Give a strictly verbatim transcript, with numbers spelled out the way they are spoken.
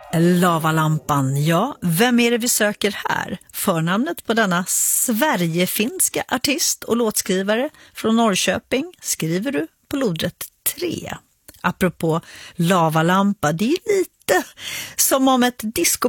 Lavalampan, ja, vem är det vi söker här? Förnamnet på denna sverigefinska artist och låtskrivare från Norrköping skriver du på lodrätt tre. Apropå lavalampa, det är lite som om ett disco